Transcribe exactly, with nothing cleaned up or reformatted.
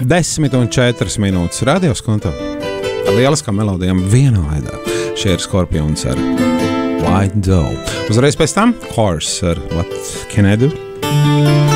Desmit un četras minūtes radio skonto. Ar lieliskām melodijām vienlaidā. Šie ir Scorpions ar White Doe. Uzreiz pēc tam Horse ar What Can I Do?